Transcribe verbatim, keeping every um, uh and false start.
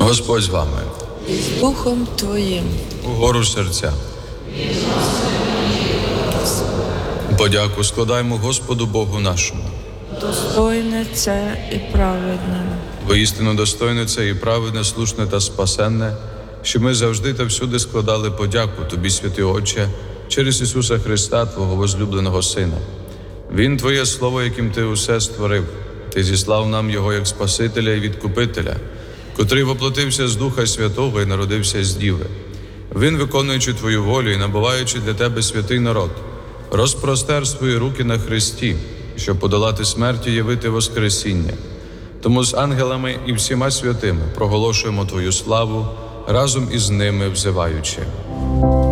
Господь з вами. І з Духом Твоїм. Угору серця. Подяку складаємо Господу Богу нашому. Достойне це і праведне. Воістину достойне це і праведне, слушне та спасенне, що ми завжди та всюди складали подяку Тобі, святий Отче, через Ісуса Христа, Твого возлюбленого Сина. Він Твоє Слово, яким Ти усе створив. Ти зіслав нам Його як Спасителя і Відкупителя, котрий воплотився з Духа Святого і народився з Діви. Він, виконуючи Твою волю і набуваючи для Тебе святий народ, розпростер свої руки на хресті, щоб подолати смерть і явити воскресіння. Тому з ангелами і всіма святими проголошуємо Твою славу, разом із ними взиваючи.